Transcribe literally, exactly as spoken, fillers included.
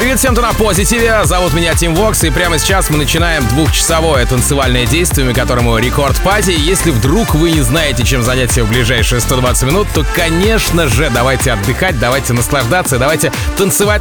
Привет всем, кто на позитиве. Зовут меня Тим Вокс, и прямо сейчас мы начинаем двухчасовое танцевальное действие, которому рекорд пати. Если вдруг вы не знаете, чем занять себя в ближайшие сто двадцать минут, то, конечно же, давайте отдыхать, давайте наслаждаться, давайте танцевать